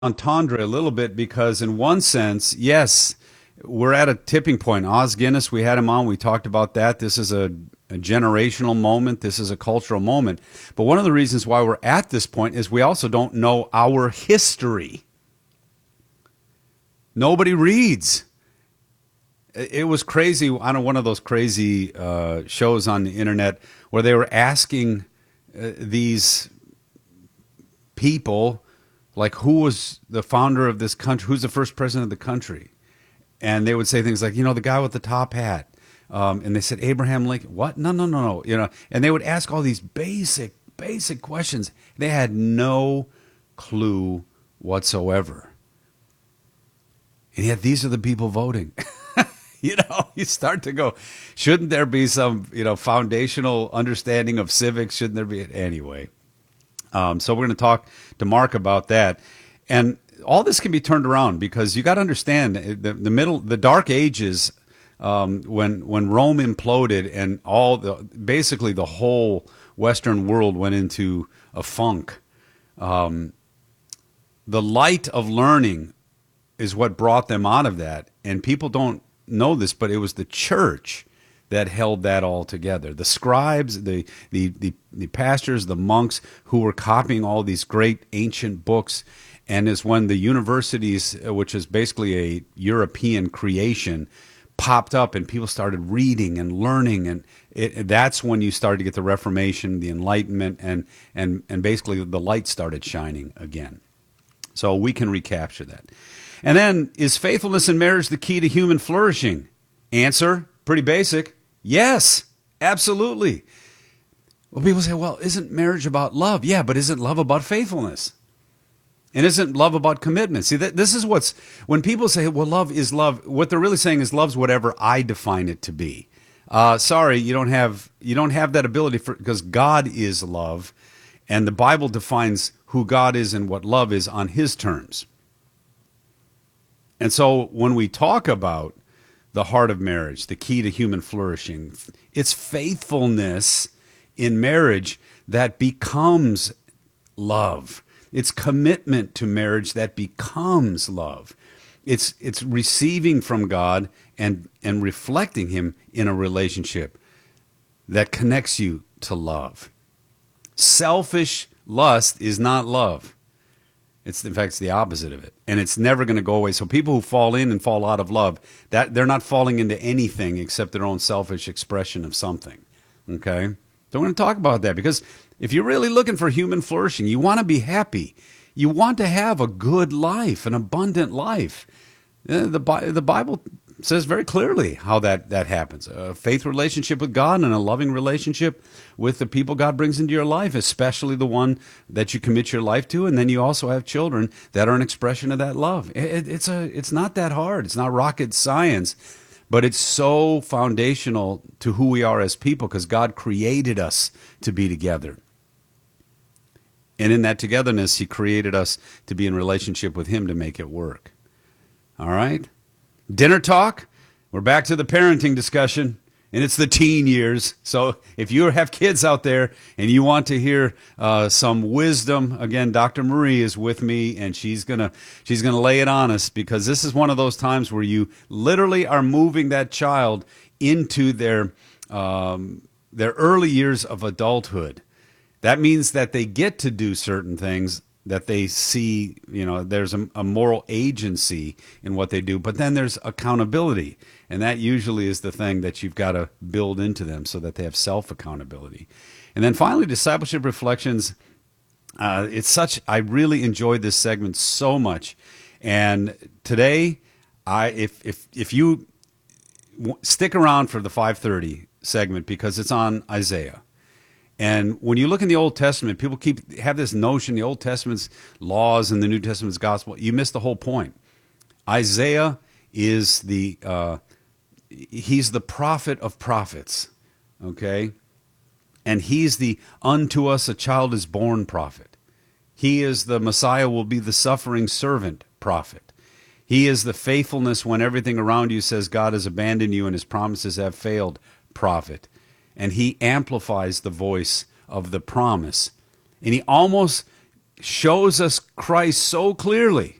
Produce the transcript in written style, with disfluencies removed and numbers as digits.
entendre a little bit because, in one sense, yes, we're at a tipping point. Oz Guinness, we had him on. We talked about that. This is a generational moment. This is a cultural moment. But one of the reasons why we're at this point is we also don't know our history. Nobody reads. It was crazy on one of those crazy shows on the internet where they were asking these people, like, who was the founder of this country? Who's the first president of the country? And they would say things like, the guy with the top hat. And they said, Abraham Lincoln. What? No, no, no, no. And they would ask all these basic questions. They had no clue whatsoever. And yet these are the people voting. You start to go, shouldn't there be some, foundational understanding of civics? Shouldn't there be? Anyway. So we're going to talk to Mark about that. And all this can be turned around because you got to understand the Dark Ages, when Rome imploded and basically the whole Western world went into a funk. The light of learning is what brought them out of that. And people don't know this, but it was the church that held that all together. The scribes, the pastors, the monks who were copying all these great ancient books. And is when the universities, which is basically a European creation, popped up and people started reading and learning. And that's when you started to get the Reformation, the Enlightenment, and basically the light started shining again. So we can recapture that. And then, is faithfulness in marriage the key to human flourishing? Answer, pretty basic. Yes, absolutely. Well, people say, well, isn't marriage about love? Yeah, but isn't love about faithfulness? And isn't love about commitment? See, this is when people say, well, love is love, what they're really saying is love's whatever I define it to be. Sorry, you don't have that ability because God is love, and the Bible defines who God is and what love is on his terms. And so when we talk about the heart of marriage, the key to human flourishing, it's faithfulness in marriage that becomes love. It's commitment to marriage that becomes love. It's receiving from God and reflecting him in a relationship that connects you to love. Selfish lust is not love. In fact, it's the opposite of it. And it's never going to go away. So people who fall in and fall out of love, that they're not falling into anything except their own selfish expression of something. Okay? So we're going to talk about that because if you're really looking for human flourishing, you want to be happy. You want to have a good life, an abundant life. The Bible says very clearly how that happens. A faith relationship with God and a loving relationship with the people God brings into your life, especially the one that you commit your life to. And then you also have children that are an expression of that love. It's not that hard. It's not rocket science, but it's so foundational to who we are as people because God created us to be together. And in that togetherness, he created us to be in relationship with him to make it work. All right? Dinner talk. We're back to the parenting discussion, and it's the teen years. So if you have kids out there and you want to hear some wisdom, again, Dr. Marie is with me, and she's gonna lay it on us because this is one of those times where you literally are moving that child into their early years of adulthood. That means that they get to do certain things that they see, there's a moral agency in what they do, but then there's accountability. And that usually is the thing that you've got to build into them so that they have self-accountability. And then finally, discipleship reflections. I really enjoyed this segment so much. And today, if you stick around for the 5:30 segment because it's on Isaiah. And when you look in the Old Testament, people have this notion, the Old Testament's laws and the New Testament's gospel. You miss the whole point. Isaiah is he's the prophet of prophets, okay? And he's the unto us a child is born prophet. He is the Messiah will be the suffering servant prophet. He is the faithfulness when everything around you says God has abandoned you and his promises have failed prophet. And he amplifies the voice of the promise. And he almost shows us Christ so clearly